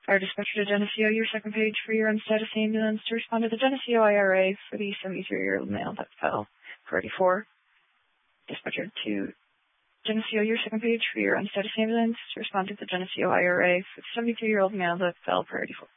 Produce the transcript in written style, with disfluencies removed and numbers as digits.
Fire dispatcher to Geneseo, your second page for your unstatus ambulance to respond to the Geneseo IRA for the 73-year-old male that fell priority 4. Dispatcher to Geneseo, your second page for your unstatus ambulance to respond to the Geneseo IRA for the 73-year-old male that fell priority 4.